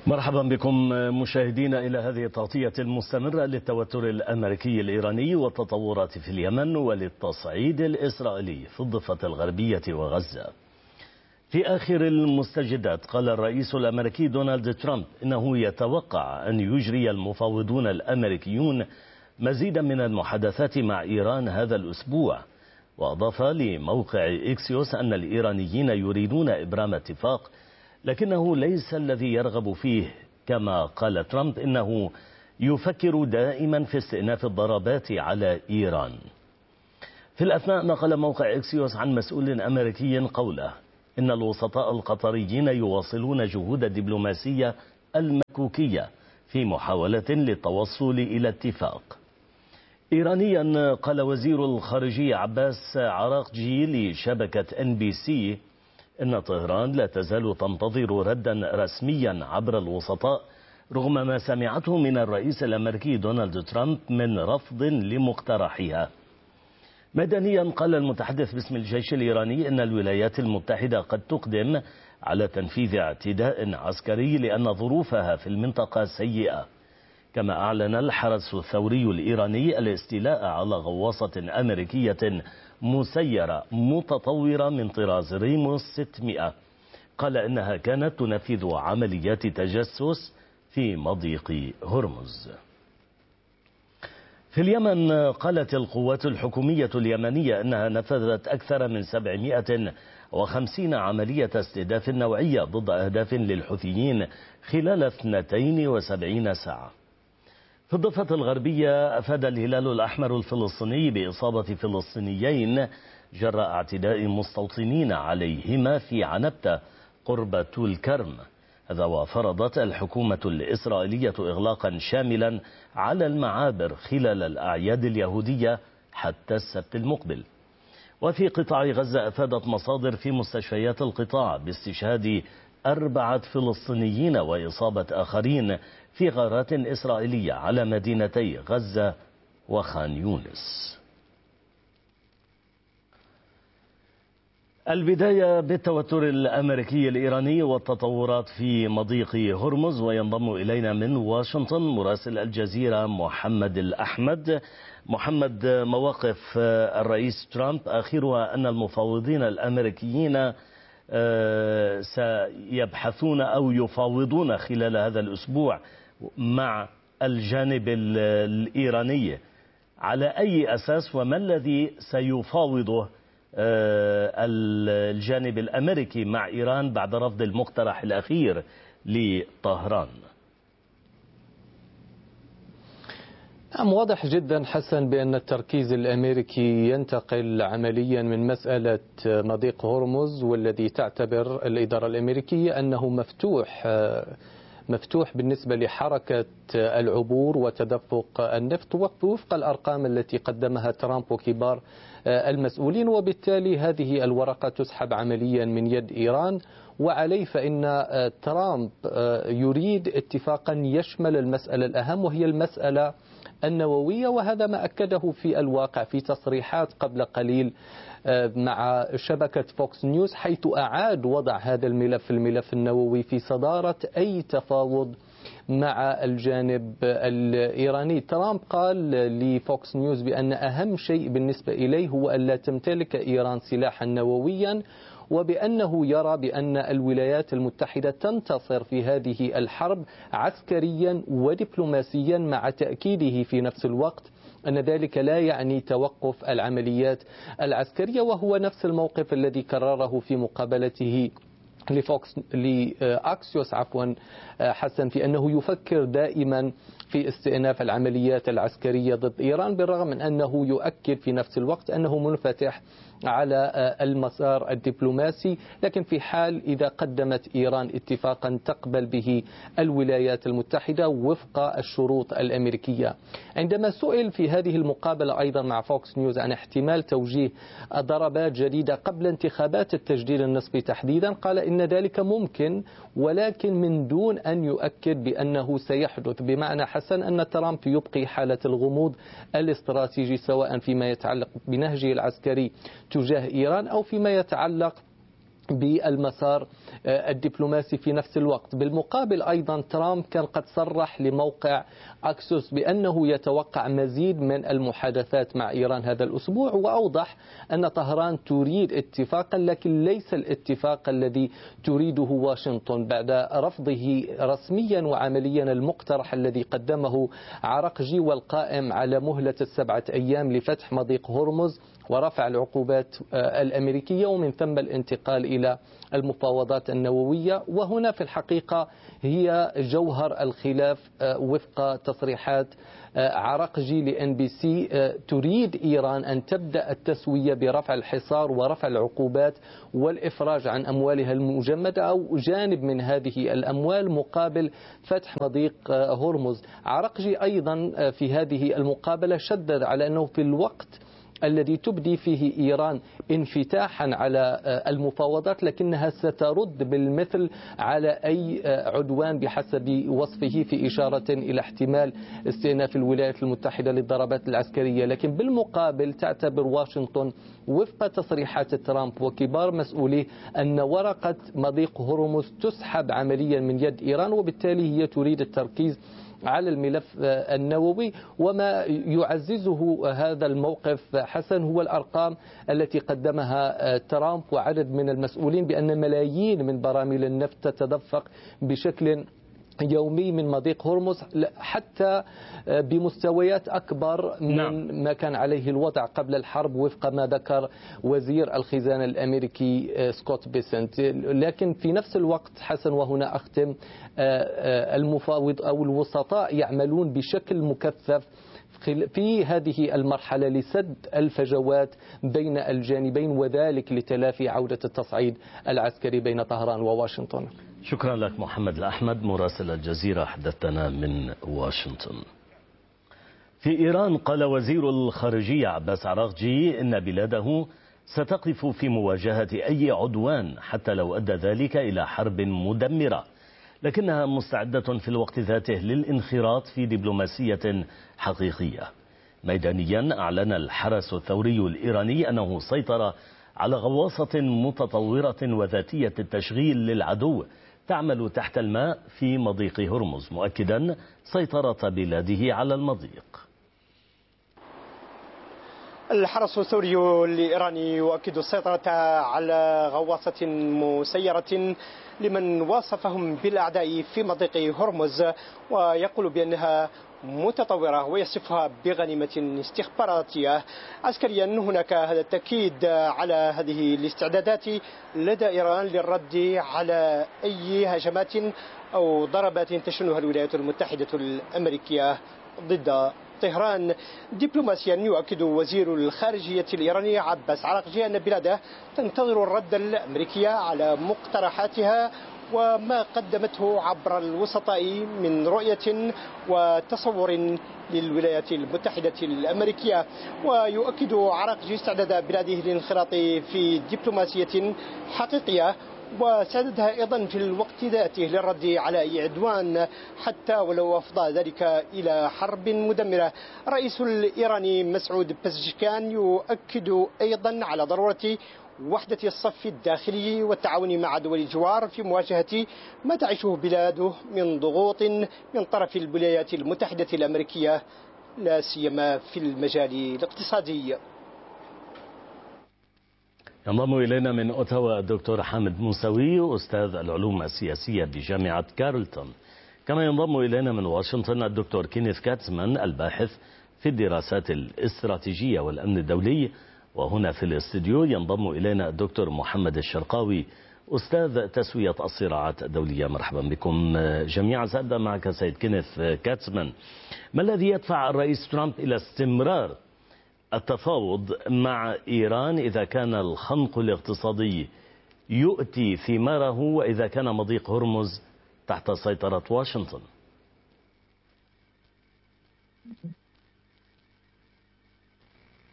مرحبا بكم مشاهدينا إلى هذه التغطية المستمرة للتوتر الأمريكي الإيراني والتطورات في اليمن وللتصعيد الإسرائيلي في الضفة الغربية وغزة. في آخر المستجدات قال الرئيس الأمريكي دونالد ترامب إنه يتوقع أن يجري المفاوضون الأمريكيون مزيدا من المحادثات مع إيران هذا الأسبوع، وأضاف لموقع إكسيوس أن الإيرانيين يريدون إبرام اتفاق لكنه ليس الذي يرغب فيه. كما قال ترامب إنه يفكر دائما في استئناف الضربات على إيران. في الأثناء نقل موقع إكسيوس عن مسؤول أمريكي قوله إن الوسطاء القطريين يواصلون جهود الدبلوماسية المكوكية في محاولة للتوصل إلى اتفاق. إيرانيا قال وزير الخارجية عباس عراقجي لشبكة NBC إن طهران لا تزال تنتظر ردا رسميا عبر الوسطاء رغم ما سمعته من الرئيس الأمريكي دونالد ترامب من رفض لمقترحها. مدنيا قال المتحدث باسم الجيش الإيراني إن الولايات المتحدة قد تقدم على تنفيذ اعتداء عسكري لأن ظروفها في المنطقة سيئة. كما أعلن الحرس الثوري الإيراني الاستيلاء على غواصة أمريكية مسيرة متطورة من طراز ريموس 600. قال إنها كانت تنفذ عمليات تجسس في مضيق هرمز. في اليمن قالت القوات الحكومية اليمنية أنها نفذت أكثر من 750 عملية استهداف نوعية ضد أهداف للحوثيين خلال 72 ساعة. في الضفة الغربية أفاد الهلال الأحمر الفلسطيني بإصابة فلسطينيين جراء اعتداء مستوطنين عليهما في عنبتة قرب طول كرم. هذا وفرضت الحكومة الإسرائيلية إغلاقا شاملا على المعابر خلال الأعياد اليهودية حتى السبت المقبل. وفي قطاع غزة أفادت مصادر في مستشفيات القطاع باستشهاد 4 فلسطينيين وإصابة آخرين في غارات إسرائيلية على مدينتي غزة وخان يونس. البداية بالتوتر الأمريكي الإيراني والتطورات في مضيق هرمز، وينضم إلينا من واشنطن مراسل الجزيرة محمد الأحمد. محمد، مواقف الرئيس ترامب آخرها أن المفاوضين الأمريكيين سيبحثون أو يفاوضون خلال هذا الأسبوع مع الجانب الإيراني. على أي أساس وما الذي سيفاوضه الجانب الأمريكي مع إيران بعد رفض المقترح الأخير لطهران؟ واضح جدا حسن بأن التركيز الأمريكي ينتقل عمليا من مسألة مضيق هرمز، والذي تعتبر الإدارة الأمريكية أنه مفتوح بالنسبة لحركة العبور وتدفق النفط وفق الأرقام التي قدمها ترامب وكبار المسؤولين، وبالتالي هذه الورقة تسحب عمليا من يد إيران. وعليه فإن ترامب يريد اتفاقا يشمل المسألة الأهم وهي المسألة النووية، وهذا ما أكده في الواقع في تصريحات قبل قليل مع شبكة فوكس نيوز، حيث أعاد وضع هذا الملف النووي في صدارة أي تفاوض مع الجانب الإيراني. ترامب قال لفوكس نيوز بأن أهم شيء بالنسبة إليه هو ألا تمتلك إيران سلاحا نوويا، وبأنه يرى بأن الولايات المتحدة تنتصر في هذه الحرب عسكريا ودبلوماسيا، مع تأكيده في نفس الوقت أن ذلك لا يعني توقف العمليات العسكرية، وهو نفس الموقف الذي كرره في مقابلته لأكسيوس حسن، في أنه يفكر دائما في استئناف العمليات العسكرية ضد إيران، بالرغم من أنه يؤكد في نفس الوقت أنه منفتح على المسار الدبلوماسي، لكن في حال إذا قدمت إيران اتفاقا تقبل به الولايات المتحدة وفق الشروط الأمريكية. عندما سئل في هذه المقابلة أيضا مع فوكس نيوز عن احتمال توجيه ضربات جديدة قبل انتخابات التجديد النصفي تحديدا، قال إن ذلك ممكن ولكن من دون أن يؤكد بأنه سيحدث، بمعنى حسن أن ترامب يبقي حالة الغموض الاستراتيجي سواء فيما يتعلق بنهجه العسكري تجاه إيران أو فيما يتعلق بالمسار الدبلوماسي في نفس الوقت. بالمقابل أيضا ترامب كان قد صرح لموقع أكسوس بأنه يتوقع مزيد من المحادثات مع إيران هذا الأسبوع، وأوضح أن طهران تريد اتفاقا لكن ليس الاتفاق الذي تريده واشنطن بعد رفضه رسميا وعمليا المقترح الذي قدمه عرقجي والقائم على مهلة 7 أيام لفتح مضيق هرمز ورفع العقوبات الأمريكية ومن ثم الانتقال إلى المفاوضات النووية. وهنا في الحقيقة هي جوهر الخلاف وفق تصريحات عرقجي لNBC. تريد إيران أن تبدأ التسوية برفع الحصار ورفع العقوبات والإفراج عن أموالها المجمدة أو جانب من هذه الأموال مقابل فتح مضيق هرمز. عرقجي أيضا في هذه المقابلة شدد على أنه في الوقت الذي تبدي فيه إيران انفتاحا على المفاوضات لكنها سترد بالمثل على أي عدوان بحسب وصفه، في إشارة إلى احتمال استئناف الولايات المتحدة للضربات العسكرية. لكن بالمقابل تعتبر واشنطن وفق تصريحات ترامب وكبار مسؤوليه أن ورقة مضيق هرمز تسحب عمليا من يد إيران، وبالتالي هي تريد التركيز على الملف النووي. وما يعززه هذا الموقف حسن هو الأرقام التي قدمها ترامب وعدد من المسؤولين بأن ملايين من براميل النفط تتدفق بشكل يومي من مضيق هرمز، حتى بمستويات أكبر من ما كان عليه الوضع قبل الحرب وفق ما ذكر وزير الخزانة الأمريكي سكوت بيسنت. لكن في نفس الوقت حسن، وهنا أختم، المفاوض أو الوسطاء يعملون بشكل مكثف في هذه المرحلة لسد الفجوات بين الجانبين وذلك لتلافي عودة التصعيد العسكري بين طهران وواشنطن. شكرا لك محمد الأحمد مراسل الجزيرة، حدثتنا من واشنطن. في إيران قال وزير الخارجية عباس عراقجي إن بلاده ستقف في مواجهة أي عدوان حتى لو أدى ذلك إلى حرب مدمرة، لكنها مستعدة في الوقت ذاته للانخراط في دبلوماسية حقيقية. ميدانيا أعلن الحرس الثوري الإيراني أنه سيطر على غواصة متطورة وذاتية التشغيل للعدو تعمل تحت الماء في مضيق هرمز، مؤكدا سيطرة بلاده على المضيق. الحرس الثوري الإيراني يؤكد السيطرة على غواصة مسيرة لمن وصفهم بالأعداء في مضيق هرمز، ويقول بأنها متطورة ويصفها بغنيمة استخباراتية عسكريا. هناك هذا التأكيد على هذه الاستعدادات لدى إيران للرد على أي هجمات أو ضربات تشنها الولايات المتحدة الأمريكية ضد طهران. دبلوماسيا يؤكد وزير الخارجية الإيراني عباس عراقجي أن بلاده تنتظر الرد الأمريكي على مقترحاتها وما قدمته عبر الوسطاء من رؤية وتصور للولايات المتحدة الأمريكية. ويؤكد عراقجي استعداد بلاده للانخراط في دبلوماسية حقيقية وساندها أيضا في الوقت ذاته للرد على أي عدوان حتى ولو أفضى ذلك إلى حرب مدمرة. الرئيس الإيراني مسعود بزشكيان يؤكد أيضا على ضرورة وحدة الصف الداخلي والتعاون مع دول الجوار في مواجهة ما تعيشه بلاده من ضغوط من طرف الولايات المتحدة الأمريكية لا سيما في المجال الاقتصادي. ينضم إلينا من أوتاوا الدكتور حامد موسوي أستاذ العلوم السياسية بجامعة كارلتون. كما ينضم إلينا من واشنطن الدكتور كينيث كاتسمان الباحث في الدراسات الاستراتيجية والأمن الدولي. وهنا في الاستديو ينضم إلينا الدكتور محمد الشرقاوي أستاذ تسوية الصراعات الدولية. مرحبا بكم جميعا. سأبدأ معك سيد كينيث كاتسمان. ما الذي يدفع الرئيس ترامب إلى استمرار التفاوض مع إيران إذا كان الخنق الاقتصادي يؤتي ثماره وإذا كان مضيق هرمز تحت سيطرة واشنطن؟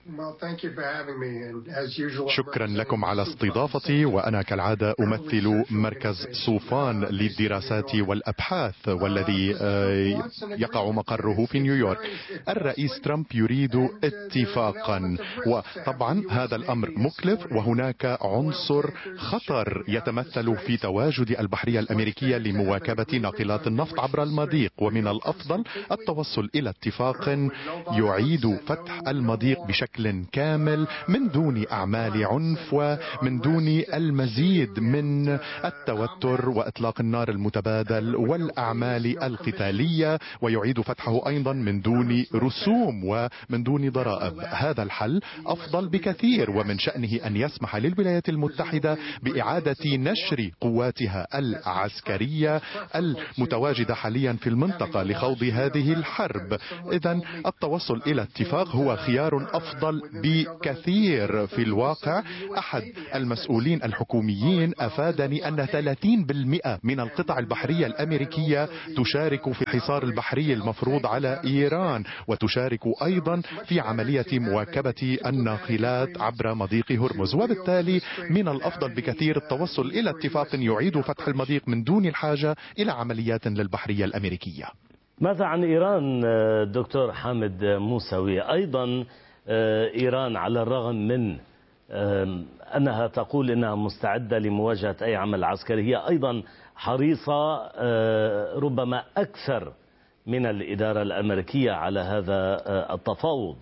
شكرا لكم على استضافتي، وأنا كالعادة أمثل مركز صوفان للدراسات والأبحاث والذي يقع مقره في نيويورك. الرئيس ترامب يريد اتفاقا، وطبعا هذا الأمر مكلف، وهناك عنصر خطر يتمثل في تواجد البحرية الأمريكية لمواكبة ناقلات النفط عبر المضيق، ومن الأفضل التوصل إلى اتفاق يعيد فتح المضيق بشكل كامل من دون أعمال عنف ومن دون المزيد من التوتر وإطلاق النار المتبادل والأعمال القتالية، ويعيد فتحه أيضا من دون رسوم ومن دون ضرائب. هذا الحل أفضل بكثير، ومن شأنه أن يسمح للولايات المتحدة بإعادة نشر قواتها العسكرية المتواجدة حاليا في المنطقة لخوض هذه الحرب. إذن التوصل إلى اتفاق هو خيار أفضل بكثير. في الواقع أحد المسؤولين الحكوميين أفادني أن 30% من القطع البحرية الأمريكية تشارك في الحصار البحري المفروض على إيران، وتشارك أيضا في عملية مواكبة الناقلات عبر مضيق هرمز، وبالتالي من الأفضل بكثير التوصل إلى اتفاق يعيد فتح المضيق من دون الحاجة إلى عمليات للبحرية الأمريكية. ماذا عن إيران دكتور حامد موسوي؟ أيضا إيران على الرغم من أنها تقول أنها مستعدة لمواجهة أي عمل عسكري، هي أيضا حريصة ربما أكثر من الإدارة الأمريكية على هذا التفاوض.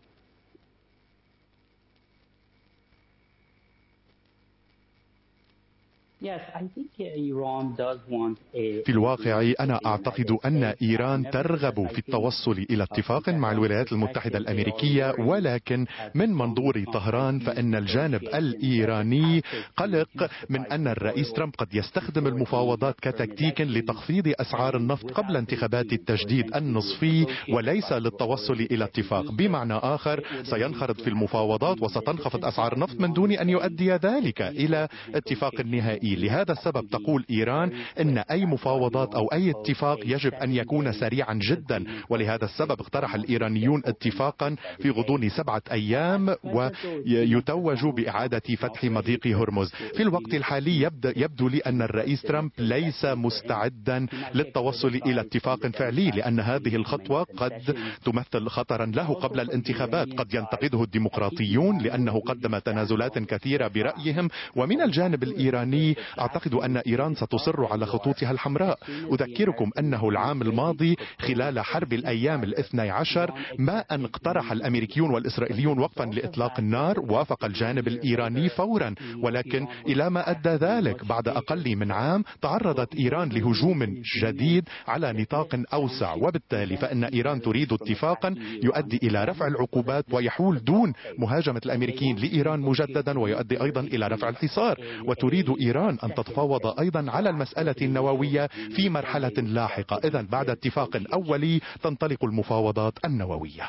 في الواقع أنا أعتقد أن إيران ترغب في التوصل إلى اتفاق مع الولايات المتحدة الأمريكية، ولكن من منظور طهران فإن الجانب الإيراني قلق من أن الرئيس ترامب قد يستخدم المفاوضات كتكتيك لتخفيض أسعار النفط قبل انتخابات التجديد النصفي وليس للتوصل إلى اتفاق. بمعنى آخر سينخرط في المفاوضات وستنخفض أسعار النفط من دون أن يؤدي ذلك إلى اتفاق نهائي. لهذا السبب تقول إيران إن أي مفاوضات أو أي اتفاق يجب أن يكون سريعا جدا، ولهذا السبب اقترح الإيرانيون اتفاقا في غضون 7 أيام ويتوج بإعادة فتح مضيق هرمز. في الوقت الحالي يبدو لي أن الرئيس ترامب ليس مستعدا للتوصل إلى اتفاق فعلي، لأن هذه الخطوة قد تمثل خطرا له قبل الانتخابات. قد ينتقده الديمقراطيون لأنه قدم تنازلات كثيرة برأيهم، ومن الجانب الإيراني أعتقد أن إيران ستصر على خطوطها الحمراء. أذكركم أنه العام الماضي خلال حرب الأيام 12 ما أن اقترح الأمريكيون والإسرائيليون وقفا لإطلاق النار وافق الجانب الإيراني فورا، ولكن إلى ما أدى ذلك بعد أقل من عام تعرضت إيران لهجوم جديد على نطاق أوسع، وبالتالي فإن إيران تريد اتفاقا يؤدي إلى رفع العقوبات ويحول دون مهاجمة الأمريكيين لإيران مجددا، ويؤدي أيضا إلى رفع الحصار. وتريد إيران أن تتفاوض أيضا على المسألة النووية في مرحلة لاحقة. إذن بعد اتفاق أولي تنطلق المفاوضات النووية.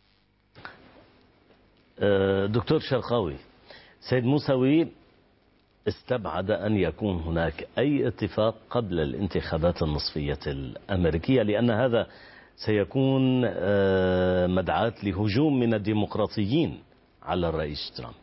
دكتور شرقاوي، سيد موسوي استبعد أن يكون هناك أي اتفاق قبل الانتخابات النصفية الأمريكية، لأن هذا سيكون مدعاة لهجوم من الديمقراطيين على الرئيس ترامب.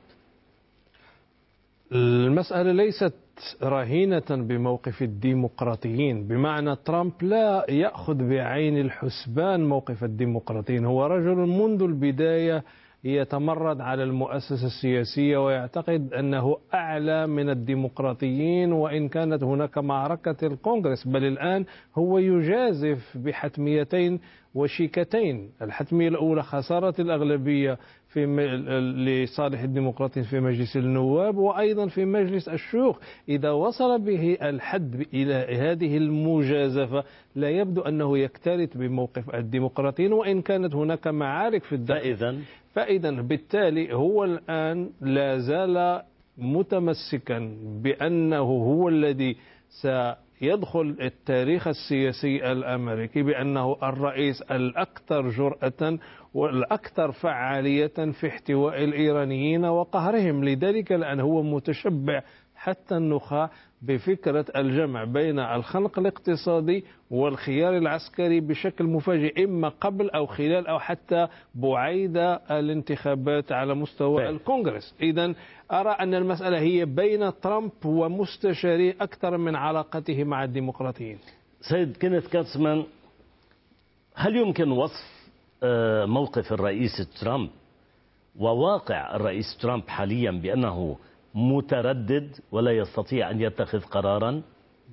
المسألة ليست رهينة بموقف الديمقراطيين، بمعنى ترامب لا يأخذ بعين الحسبان موقف الديمقراطيين. هو رجل منذ البداية يتمرد على المؤسسة السياسية ويعتقد أنه أعلى من الديمقراطيين، وإن كانت هناك معركة الكونغرس. بل الآن هو يجازف بحتميتين وشيكتين. الحتمية الأولى خسارة الأغلبية لصالح الديمقراطيين في مجلس النواب وأيضا في مجلس الشيوخ. إذا وصل به الحد إلى هذه المجازفة لا يبدو أنه يكترث بموقف الديمقراطيين، وإن كانت هناك معارك في الداخل. فإذا بالتالي هو الآن لا زال متمسكا بأنه هو الذي سيدخل التاريخ السياسي الأمريكي بأنه الرئيس الأكثر جرأة والأكثر فعالية في احتواء الإيرانيين وقهرهم. لذلك الآن هو متشبع حتى النخاع بفكرة الجمع بين الخنق الاقتصادي والخيار العسكري بشكل مفاجئ، إما قبل أو خلال أو حتى بعيد الانتخابات على مستوى الكونغرس. إذن أرى أن المسألة هي بين ترامب ومستشاريه أكثر من علاقته مع الديمقراطيين. سيد كينيث كاتسمان، هل يمكن وصف موقف الرئيس ترامب وواقع الرئيس ترامب حاليا بأنه متردد ولا يستطيع أن يتخذ قرارا؟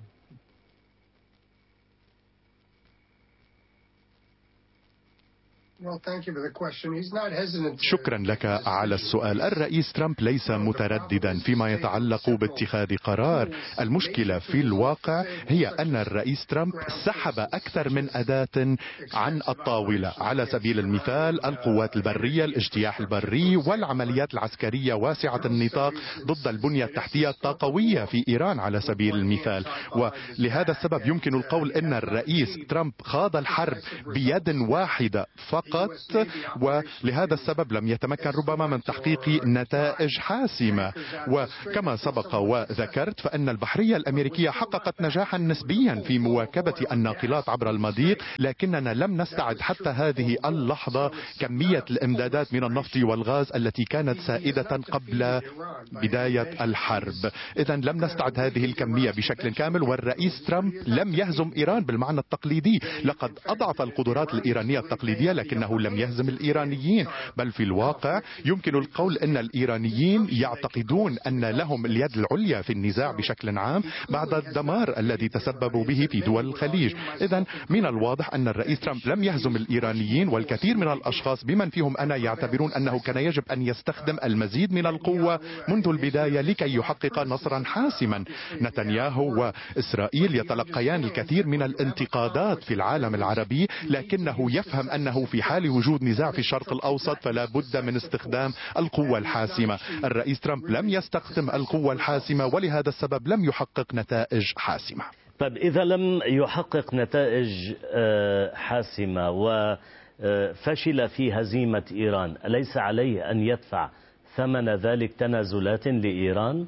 شكرا لك على السؤال. الرئيس ترامب ليس مترددا فيما يتعلق باتخاذ قرار. المشكلة في الواقع هي أن الرئيس ترامب سحب أكثر من أداة عن الطاولة، على سبيل المثال القوات البرية، الاجتياح البري والعمليات العسكرية واسعة النطاق ضد البنية التحتية الطاقوية في إيران على سبيل المثال. ولهذا السبب يمكن القول أن الرئيس ترامب خاض الحرب بيد واحدة فقط، ولهذا السبب لم يتمكن ربما من تحقيق نتائج حاسمة. وكما سبق وذكرت فإن البحرية الأمريكية حققت نجاحا نسبيا في مواكبة الناقلات عبر المضيق، لكننا لم نستعد حتى هذه اللحظة كمية الإمدادات من النفط والغاز التي كانت سائدة قبل بداية الحرب. إذن لم نستعد هذه الكمية بشكل كامل، والرئيس ترامب لم يهزم إيران بالمعنى التقليدي. لقد أضعف القدرات الإيرانية التقليدية لكنه لم يهزم الإيرانيين، بل في الواقع يمكن القول أن الإيرانيين يعتقدون أن لهم اليد العليا في النزاع بشكل عام بعد الدمار الذي تسببوا به في دول الخليج. إذن من الواضح أن الرئيس ترامب لم يهزم الإيرانيين، والكثير من الأشخاص بمن فيهم أنا يعتبرون أنه كان يجب أن يستخدم المزيد من القوة منذ البداية لكي يحقق نصرا حاسما. نتنياهو وإسرائيل يتلقيان الكثير من الانتقادات في العالم العربي، لكنه يفهم أنه في حال وجود نزاع في الشرق الأوسط فلا بد من استخدام القوة الحاسمة. الرئيس ترامب لم يستخدم القوة الحاسمة، ولهذا السبب لم يحقق نتائج حاسمة. طيب، إذا لم يحقق نتائج حاسمة وفشل في هزيمة إيران، أليس عليه أن يدفع ثمن ذلك تنازلات لإيران؟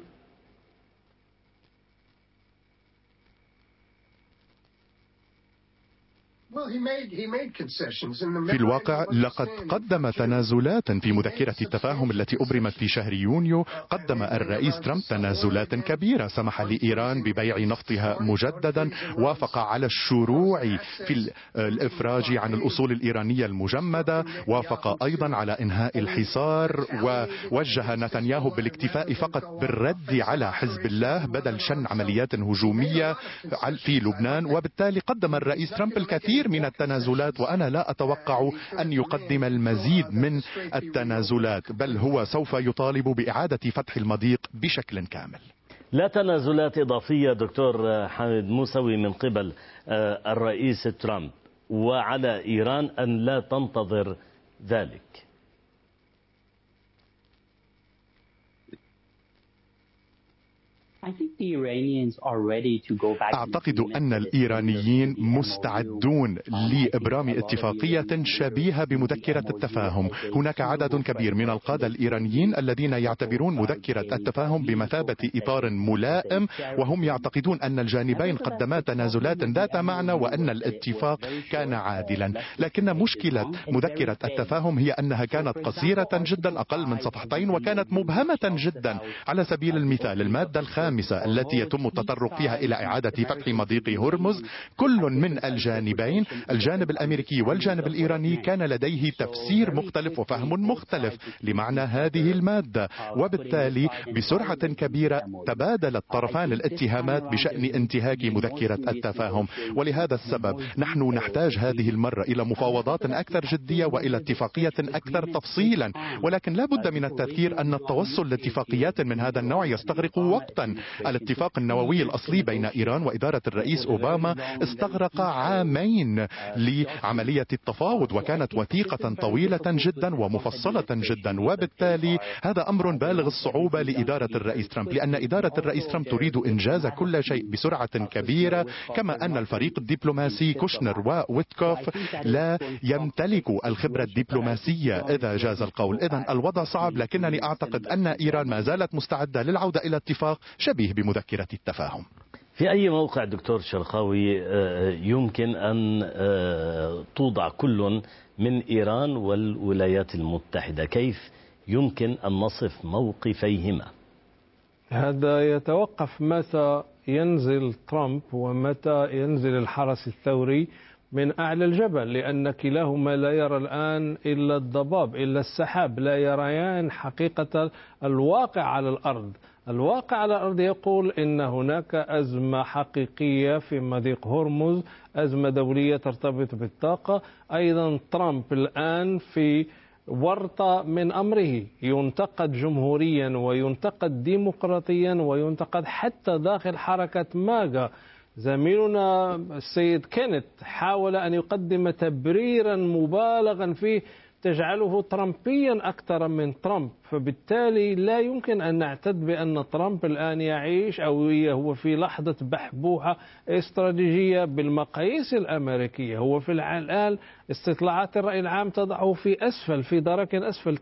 في الواقع لقد قدم تنازلات في مذكرة التفاهم التي أبرمت في شهر يونيو. قدم الرئيس ترامب تنازلات كبيرة، سمح لإيران ببيع نفطها مجددا، وافق على الشروع في الإفراج عن الأصول الإيرانية المجمدة، وافق أيضا على إنهاء الحصار، ووجه نتنياهو بالاكتفاء فقط بالرد على حزب الله بدل شن عمليات هجومية في لبنان. وبالتالي قدم الرئيس ترامب الكثير من التنازلات، وأنا لا أتوقع أن يقدم المزيد من التنازلات، بل هو سوف يطالب بإعادة فتح المضيق بشكل كامل. لا تنازلات إضافية دكتور حامد موسوي من قبل الرئيس ترامب، وعلى إيران أن لا تنتظر ذلك. أعتقد أن الإيرانيين مستعدون لإبرام اتفاقية شبيهة بمذكرة التفاهم. هناك عدد كبير من القادة الإيرانيين الذين يعتبرون مذكرة التفاهم بمثابة إطار ملائم، وهم يعتقدون أن الجانبين قدما تنازلات ذات معنى وأن الاتفاق كان عادلا. لكن مشكلة مذكرة التفاهم هي أنها كانت قصيرة جدا، أقل من صفحتين، وكانت مبهمة جدا. على سبيل المثال المادة الخامسة التي يتم التطرق فيها إلى إعادة فتح مضيق هرمز، كل من الجانبين، الجانب الأمريكي والجانب الإيراني، كان لديه تفسير مختلف وفهم مختلف لمعنى هذه المادة، وبالتالي بسرعة كبيرة تبادل الطرفان الاتهامات بشأن انتهاك مذكرة التفاهم. ولهذا السبب نحن نحتاج هذه المرة إلى مفاوضات أكثر جدية وإلى اتفاقية أكثر تفصيلا، ولكن لا بد من التذكير أن التوصل لاتفاقيات من هذا النوع يستغرق وقتا. الاتفاق النووي الأصلي بين إيران وإدارة الرئيس أوباما استغرق عامين لعملية التفاوض، وكانت وثيقة طويلة جدا ومفصلة جدا، وبالتالي هذا أمر بالغ الصعوبة لإدارة الرئيس ترامب، لأن إدارة الرئيس ترامب تريد إنجاز كل شيء بسرعة كبيرة، كما أن الفريق الدبلوماسي كوشنر وويتكوف لا يمتلك الخبرة الدبلوماسية إذا جاز القول. إذن الوضع صعب، لكنني أعتقد أن إيران ما زالت مستعدة للعودة إلى اتفاق شبيه بمذكرة التفاهم. في أي موقع دكتور شرقاوي يمكن أن توضع كل من إيران والولايات المتحدة؟ كيف يمكن أن نصف موقفيهما؟ هذا يتوقف متى ينزل ترامب ومتى ينزل الحرس الثوري من أعلى الجبل، لأن كلاهما لا يرى الآن إلا الضباب، إلا السحاب، لا يريان حقيقة الواقع على الأرض. الواقع على الأرض يقول إن هناك أزمة حقيقية في مضيق هرمز، أزمة دولية ترتبط بالطاقة. أيضا ترامب الآن في ورطة من أمره، ينتقد جمهوريا وينتقد ديمقراطيا وينتقد حتى داخل حركة ماغا. زميلنا السيد كينيث حاول أن يقدم تبريرا مبالغا فيه تجعله ترامبيا أكثر من ترامب، فبالتالي لا يمكن أن نعتد بأن ترامب الآن يعيش أو هو في لحظة بحبوحة استراتيجية بالمقاييس الأمريكية. هو في الآن استطلاعات الرأي العام تضعه في درك أسفل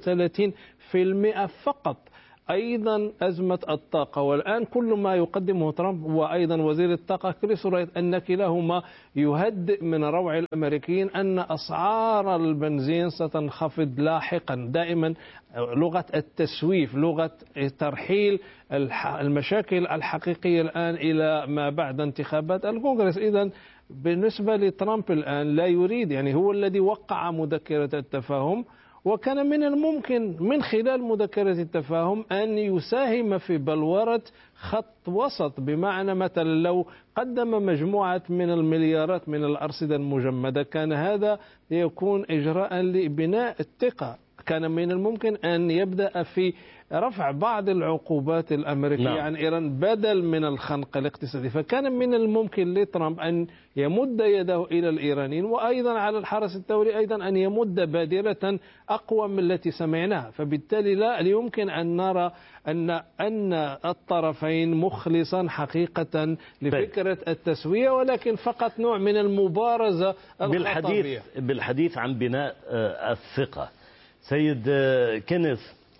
32% فقط. أيضا أزمة الطاقة، والآن كل ما يقدمه ترامب وأيضا وزير الطاقة كريس رايت أن كلاهما يهدئ من روع الأمريكيين أن أسعار البنزين ستنخفض لاحقا. دائما لغة التسويف، لغة ترحيل المشاكل الحقيقية الآن إلى ما بعد انتخابات الكونغرس. إذن بالنسبة لترامب الآن لا يريد، يعني هو الذي وقع مذكرة التفاهم، وكان من الممكن من خلال مذكرة التفاهم أن يساهم في بلورة خط وسط، بمعنى مثلا لو قدم مجموعة من المليارات من الأرصدة المجمدة كان هذا يكون إجراء لبناء الثقة. كان من الممكن أن يبدأ في رفع بعض العقوبات الأمريكية عن إيران بدل من الخنق الاقتصادي. فكان من الممكن لترامب أن يمد يده إلى الإيرانيين، وأيضا على الحرس الثوري أيضا أن يمد بادرة أقوى من التي سمعناها. فبالتالي لا يمكن أن نرى أن الطرفين مخلصا حقيقة لفكرة التسوية، ولكن فقط نوع من المبارزة الخطابية. بالحديث عن بناء الثقة، سيد كينيث،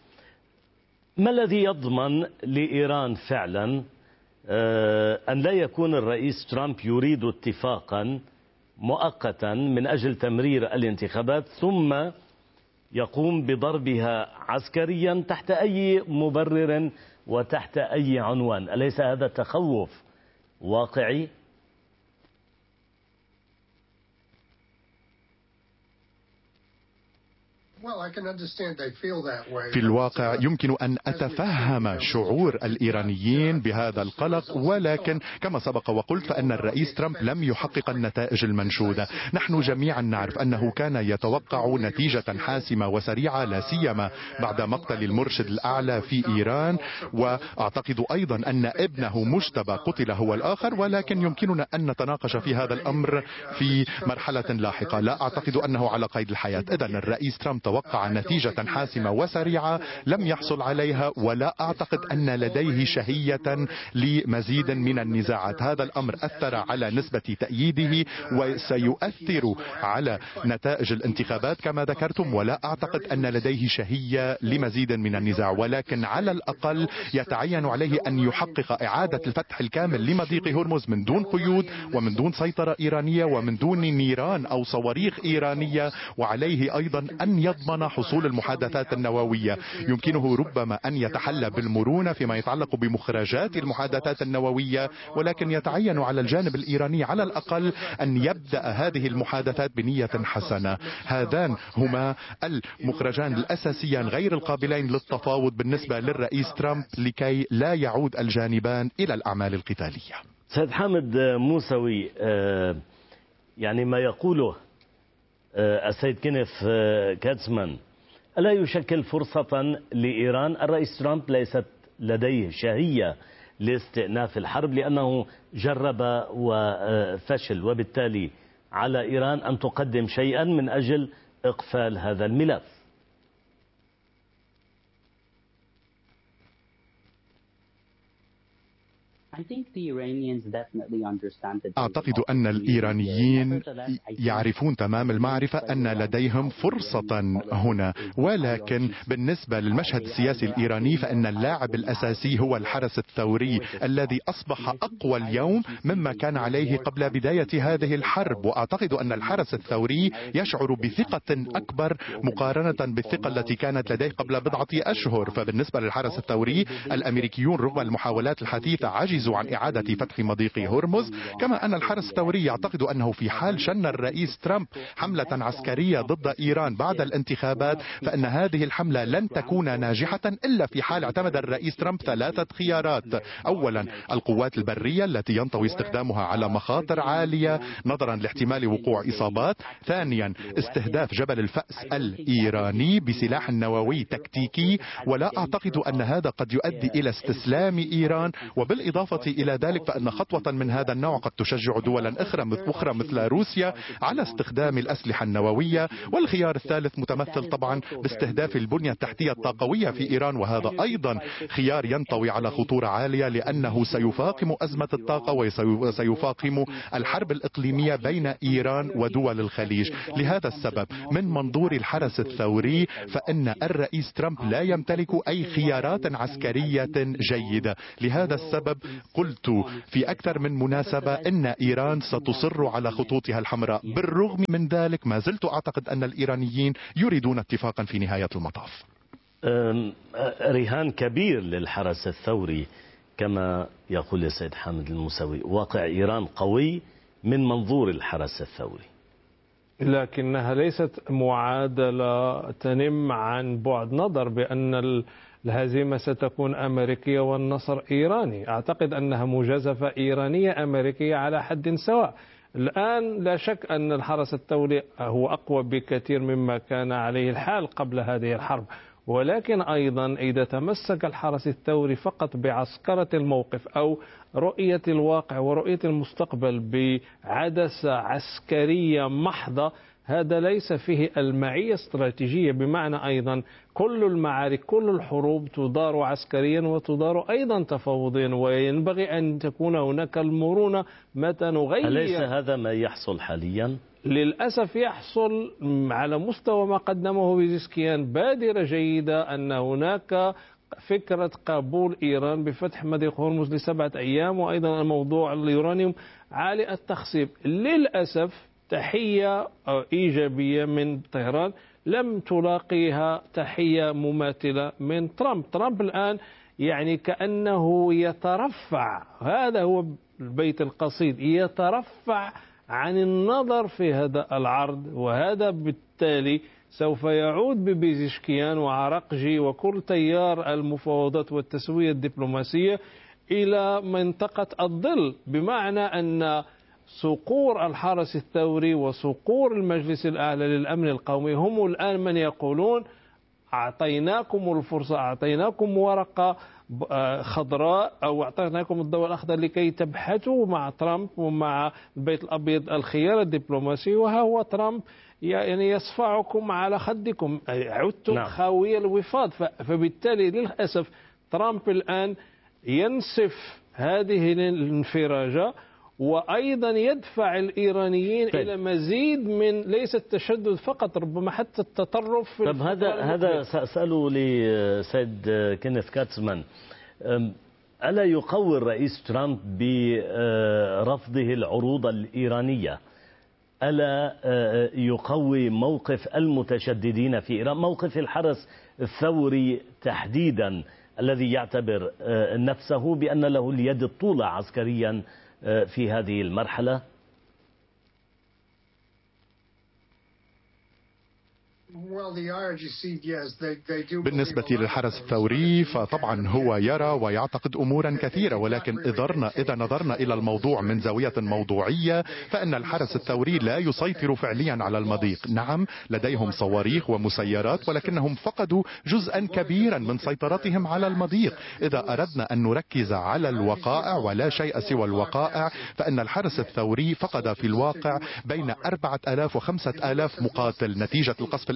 ما الذي يضمن لإيران فعلا أن لا يكون الرئيس ترامب يريد اتفاقا مؤقتا من أجل تمرير الانتخابات ثم يقوم بضربها عسكريا تحت أي مبرر وتحت أي عنوان؟ أليس هذا تخوف واقعي؟ في الواقع يمكن أن أتفهم شعور الإيرانيين بهذا القلق، ولكن كما سبق وقلت فإن الرئيس ترامب لم يحقق النتائج المنشودة. نحن جميعا نعرف أنه كان يتوقع نتيجة حاسمة وسريعة، لا سيما بعد مقتل المرشد الأعلى في إيران، وأعتقد أيضا أن ابنه مجتبى قتل هو الآخر، ولكن يمكننا أن نتناقش في هذا الأمر في مرحلة لاحقة. لا أعتقد أنه على قيد الحياة. إذن الرئيس ترامب توقع نتيجة حاسمة وسريعة لم يحصل عليها، ولا أعتقد أن لديه شهية لمزيد من النزاعات. هذا الأمر أثر على نسبة تأييده وسيؤثر على نتائج الانتخابات كما ذكرتم، ولا أعتقد أن لديه شهية لمزيد من النزاع، ولكن على الأقل يتعين عليه أن يحقق إعادة الفتح الكامل لمضيق هرمز من دون قيود ومن دون سيطرة إيرانية ومن دون نيران أو صواريخ إيرانية، وعليه أيضا أن يضمن حصول المحادثات النووية. يمكنه ربما أن يتحلى بالمرونة فيما يتعلق بمخرجات المحادثات النووية، ولكن يتعين على الجانب الإيراني على الأقل أن يبدأ هذه المحادثات بنية حسنة. هذان هما المخرجان الأساسيان غير القابلين للتفاوض بالنسبة للرئيس ترامب لكي لا يعود الجانبان إلى الأعمال القتالية. سيد حامد موسوي، يعني ما يقوله السيد كينيث كاتسمان ألا يشكل فرصة لإيران؟ الرئيس ترامب ليست لديه شهية لاستئناف الحرب لأنه جرب وفشل، وبالتالي على إيران أن تقدم شيئا من أجل إقفال هذا الملف. أعتقد أن الإيرانيين يعرفون تمام المعرفة أن لديهم فرصة هنا، ولكن بالنسبة للمشهد السياسي الإيراني فإن اللاعب الأساسي هو الحرس الثوري الذي أصبح أقوى اليوم مما كان عليه قبل بداية هذه الحرب. وأعتقد أن الحرس الثوري يشعر بثقة أكبر مقارنة بالثقة التي كانت لديه قبل بضعة أشهر. فبالنسبة للحرس الثوري الأمريكيون رغم المحاولات الحثيثة عجزوا عن إعادة فتح مضيق هرمز، كما أن الحرس الثوري يعتقد أنه في حال شن الرئيس ترامب حملة عسكرية ضد إيران بعد الانتخابات فإن هذه الحملة لن تكون ناجحة إلا في حال اعتمد الرئيس ترامب 3 خيارات: أولا القوات البرية التي ينطوي استخدامها على مخاطر عالية نظرا لاحتمال وقوع إصابات، ثانيا استهداف جبل الفأس الإيراني بسلاح نووي تكتيكي، ولا أعتقد أن هذا قد يؤدي إلى استسلام إيران، وبالإضافة إلى ذلك فإن خطوة من هذا النوع قد تشجع دولا أخرى مثل روسيا على استخدام الأسلحة النووية. والخيار الثالث متمثل طبعا باستهداف البنية التحتية الطاقوية في إيران، وهذا أيضا خيار ينطوي على خطورة عالية لأنه سيفاقم أزمة الطاقة وسيفاقم الحرب الإقليمية بين إيران ودول الخليج. لهذا السبب من منظور الحرس الثوري فإن الرئيس ترامب لا يمتلك أي خيارات عسكرية جيدة. لهذا السبب قلت في أكثر من مناسبة إن إيران ستصر على خطوطها الحمراء. بالرغم من ذلك ما زلت أعتقد أن الإيرانيين يريدون اتفاقا في نهاية المطاف. رهان كبير للحرس الثوري كما يقول السيد حامد الموسوي. واقع إيران قوي من منظور الحرس الثوري، لكنها ليست معادلة تنم عن بعد نظر بأن الهزيمة ستكون أمريكية والنصر إيراني. أعتقد أنها مجازفة إيرانية أمريكية على حد سواء. الآن لا شك أن الحرس الثوري هو أقوى بكثير مما كان عليه الحال قبل هذه الحرب، ولكن أيضا إذا تمسك الحرس الثوري فقط بعسكرة الموقف أو رؤية الواقع ورؤية المستقبل بعدسة عسكرية محضة، هذا ليس فيه المعية استراتيجية. بمعنى أيضا كل المعارك كل الحروب تدار عسكريا وتدار أيضا تفاوضيا، وينبغي أن تكون هناك المرونة متى نغير. أليس هذا ما يحصل حاليا؟ للأسف يحصل على مستوى ما قدمه بيزيسكيان بادرة جيدة أن هناك فكرة قبول إيران بفتح مضيق هرمز ل7 أيام، وأيضا الموضوع اليورانيوم عالي التخصيب. للأسف تحية إيجابية من طهران لم تلاقيها تحية مماثلة من ترامب. ترامب الآن يعني كأنه يترفع، هذا هو البيت القصيد، يترفع عن النظر في هذا العرض، وهذا بالتالي سوف يعود ببيزيشكيان وعراقجي وكل تيار المفاوضات والتسوية الدبلوماسية إلى منطقة الظل. بمعنى أن صقور الحرس الثوري وصقور المجلس الأعلى للأمن القومي هم الآن من يقولون أعطيناكم الفرصة، أعطيناكم ورقة خضراء أو أعطيناكم الضوء الأخضر لكي تبحثوا مع ترامب ومع البيت الأبيض الخيار الدبلوماسي، وها هو ترامب يعني يصفعكم على خدكم، عدتم خاوية الوفاض. فبالتالي للأسف ترامب الآن ينسف هذه الانفراجة، وأيضا يدفع الإيرانيين إلى مزيد من ليس التشدد فقط، ربما حتى التطرف. طب هذا سأسأله لسيد كينيث كاتسمان. ألا يقوي الرئيس ترامب برفضه العروض الإيرانية؟ ألا يقوي موقف المتشددين في إيران، موقف الحرس الثوري تحديدا الذي يعتبر نفسه بأن له اليد الطولى عسكريا في هذه المرحلة؟ بالنسبة للحرس الثوري فطبعا هو يرى ويعتقد أمورا كثيرة، ولكن إذا نظرنا إلى الموضوع من زاوية موضوعية فإن الحرس الثوري لا يسيطر فعليا على المضيق. نعم لديهم صواريخ ومسيرات، ولكنهم فقدوا جزءا كبيرا من سيطرتهم على المضيق. إذا أردنا أن نركز على الوقائع ولا شيء سوى الوقائع فإن الحرس الثوري فقد في الواقع بين 4000 و5000 مقاتل نتيجة القصف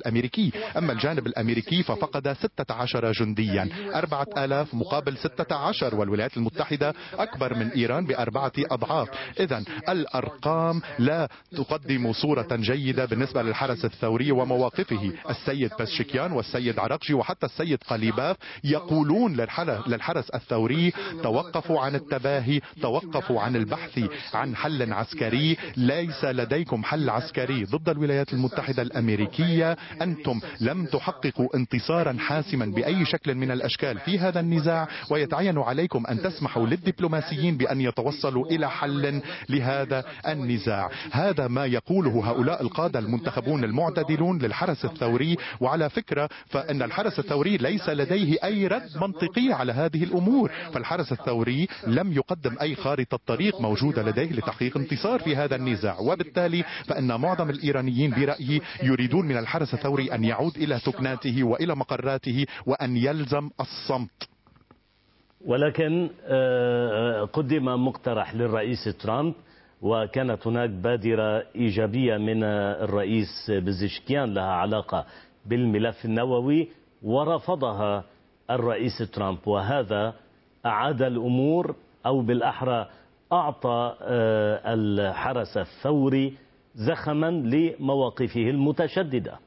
الأمريكي. أما الجانب الأمريكي ففقد 16 جنديا، 4000 مقابل 16، والولايات المتحدة أكبر من إيران ب4 أضعاف. إذن الأرقام لا تقدم صورة جيدة بالنسبة للحرس الثوري ومواقفه. السيد بزشكيان والسيد عراقجي وحتى السيد قليباف يقولون للحرس الثوري توقفوا عن التباهي، توقفوا عن البحث عن حل عسكري. ليس لديكم حل عسكري ضد الولايات المتحدة الأمريكية. أنتم لم تحققوا انتصارا حاسما بأي شكل من الأشكال في هذا النزاع، ويتعين عليكم أن تسمحوا للدبلوماسيين بأن يتوصلوا إلى حل لهذا النزاع. هذا ما يقوله هؤلاء القادة المنتخبون المعتدلون للحرس الثوري. وعلى فكرة فإن الحرس الثوري ليس لديه أي رد منطقي على هذه الأمور، فالحرس الثوري لم يقدم أي خارطة طريق موجودة لديه لتحقيق انتصار في هذا النزاع. وبالتالي فإن معظم الإيرانيين برأيي يريدون من الحرس الثوري أن يعود إلى سكناته وإلى مقراته وأن يلزم الصمت. ولكن قدم مقترح للرئيس ترامب، وكانت هناك بادرة إيجابية من الرئيس بزشكيان لها علاقة بالملف النووي، ورفضها الرئيس ترامب، وهذا أعاد الأمور، أو بالأحرى أعطى الحرس الثوري زخما لمواقفه المتشددة.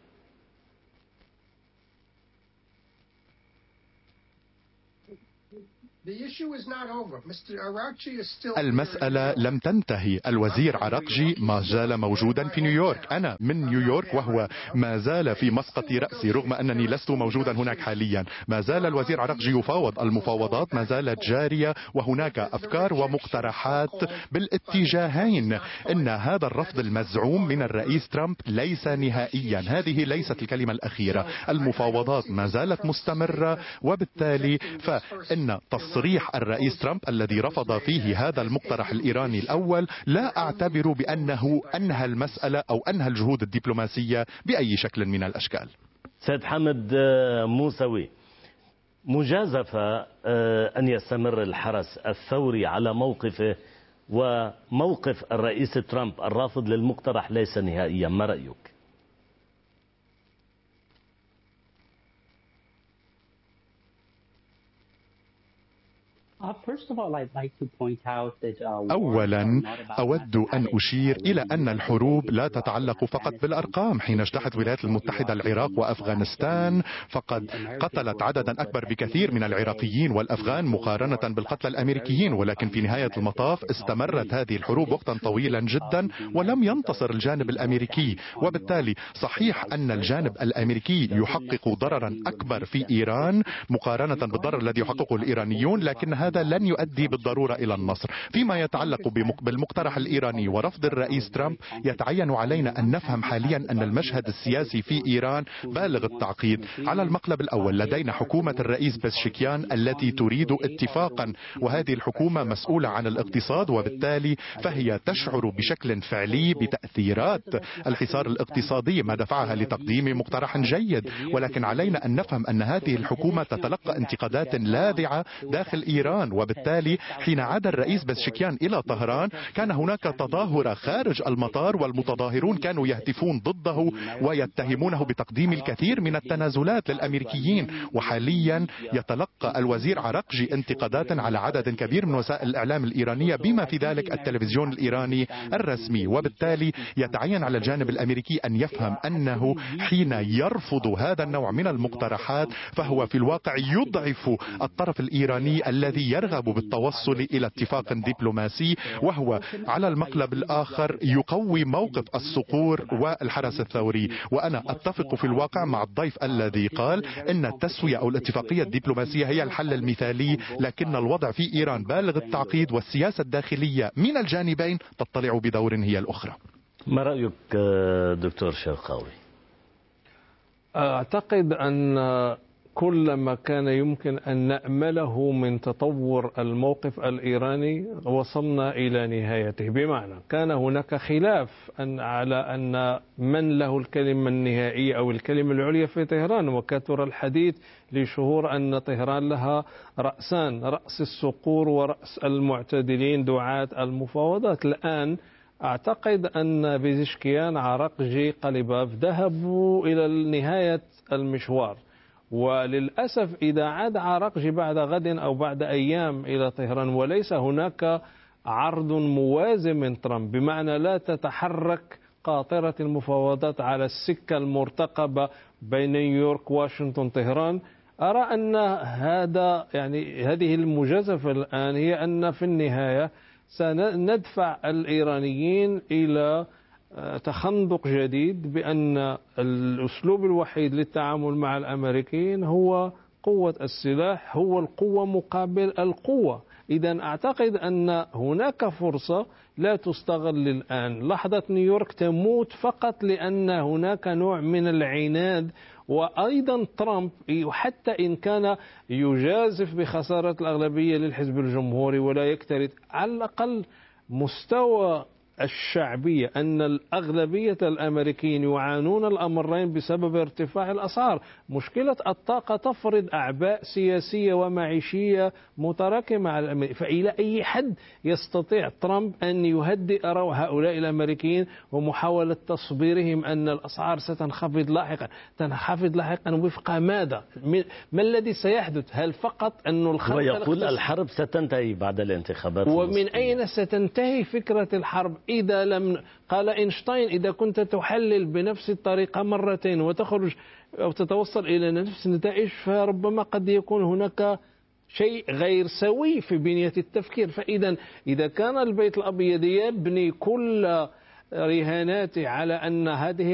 المسألة لم تنتهي. الوزير عراقجي ما زال موجودا في نيويورك. أنا من نيويورك وهو ما زال في مسقط رأسي، رغم أنني لست موجودا هناك حاليا. ما زال الوزير عراقجي يفاوض، المفاوضات ما زالت جارية، وهناك أفكار ومقترحات بالاتجاهين. إن هذا الرفض المزعوم من الرئيس ترامب ليس نهائيا، هذه ليست الكلمة الأخيرة. المفاوضات ما زالت مستمرة، وبالتالي فإن تصريح الرئيس ترامب الذي رفض فيه هذا المقترح الإيراني الأول لا أعتبر بأنه أنهى المسألة أو أنهى الجهود الدبلوماسية بأي شكل من الأشكال. سيد حامد موسوي، مجازفة أن يستمر الحرس الثوري على موقفه، وموقف الرئيس ترامب الرافض للمقترح ليس نهائيا، ما رأيك؟ أولا أود أن أشير إلى أن الحروب لا تتعلق فقط بالأرقام. حين اجتاحت الولايات المتحدة العراق وأفغانستان فقد قتلت عددا أكبر بكثير من العراقيين والأفغان مقارنة بالقتلى الأمريكيين، ولكن في نهاية المطاف استمرت هذه الحروب وقتا طويلا جدا ولم ينتصر الجانب الأمريكي. وبالتالي صحيح أن الجانب الأمريكي يحقق ضررا أكبر في إيران مقارنة بالضرر الذي يحققه الإيرانيون، لكن هذا لن يؤدي بالضرورة إلى النصر. فيما يتعلق بالمقترح الإيراني ورفض الرئيس ترامب، يتعين علينا أن نفهم حاليا أن المشهد السياسي في إيران بالغ التعقيد. على المقلب الأول لدينا حكومة الرئيس بزشكيان التي تريد اتفاقا، وهذه الحكومة مسؤولة عن الاقتصاد، وبالتالي فهي تشعر بشكل فعلي بتأثيرات الحصار الاقتصادي ما دفعها لتقديم مقترح جيد. ولكن علينا أن نفهم أن هذه الحكومة تتلقى انتقادات لاذعة داخل إيران، وبالتالي حين عاد الرئيس بزشكيان إلى طهران كان هناك تظاهرة خارج المطار، والمتظاهرون كانوا يهتفون ضده ويتهمونه بتقديم الكثير من التنازلات للأمريكيين. وحاليا يتلقى الوزير عراقجي انتقادات على عدد كبير من وسائل الإعلام الإيرانية بما في ذلك التلفزيون الإيراني الرسمي. وبالتالي يتعين على الجانب الأمريكي أن يفهم أنه حين يرفض هذا النوع من المقترحات فهو في الواقع يضعف الطرف الإيراني الذي يرغب بالتوصل إلى اتفاق دبلوماسي، وهو على المقلب الآخر يقوي موقف الصقور والحرس الثوري. وأنا أتفق في الواقع مع الضيف الذي قال إن التسوية أو الاتفاقية الدبلوماسية هي الحل المثالي، لكن الوضع في إيران بالغ التعقيد، والسياسة الداخلية من الجانبين تطلع بدور هي الأخرى. ما رأيك دكتور شرقاوي؟ أعتقد أن كل ما كان يمكن أن نأمله من تطور الموقف الإيراني وصلنا إلى نهايته. بمعنى كان هناك خلاف على أن من له الكلمة النهائية أو الكلمة العليا في طهران، وكثر الحديث لشهور أن طهران لها رأسان، رأس الصقور ورأس المعتدلين دعاة المفاوضات. الآن أعتقد أن بيزشكيان، عراقجي، قليباف ذهبوا إلى نهاية المشوار، وللأسف إذا عاد عراقجي بعد غد أو بعد أيام إلى طهران وليس هناك عرض موازي من ترامب، بمعنى لا تتحرك قاطرة المفاوضات على السكة المرتقبة بين نيويورك، واشنطن، طهران، أرى أن هذه المجازفة الآن هي أن في النهاية سندفع الإيرانيين إلى تخندق جديد، بأن الأسلوب الوحيد للتعامل مع الأمريكيين هو قوة السلاح، هو القوة مقابل القوة. إذا أعتقد أن هناك فرصة لا تستغل الآن. لحظة نيويورك تموت فقط لأن هناك نوع من العناد، وأيضا ترامب حتى إن كان يجازف بخسارة الأغلبية للحزب الجمهوري ولا يكترث، على الأقل مستوى الشعبية أن الأغلبية الأمريكيين يعانون الأمرين بسبب ارتفاع الأسعار. مشكلة الطاقة تفرض أعباء سياسية ومعيشية متراكمة على الأمريكيين، فإلى أي حد يستطيع ترامب أن يهدئ هؤلاء الأمريكيين ومحاولة تصبيرهم أن الأسعار ستنخفض لاحقا؟ تنخفض لاحقا وفق ماذا؟ ما الذي سيحدث؟ هل فقط أن هو يقول الحرب ستنتهي بعد الانتخابات؟ ومن أين ستنتهي فكرة الحرب إذا لم، قال إينشتاين، إذا كنت تحلل بنفس الطريقة مرتين وتخرج أو تتوصل إلى نفس النتائج، فربما قد يكون هناك شيء غير سوي في بنية التفكير. فإذا إذا كان البيت الأبيض يبني كل رهاناته على أن هذه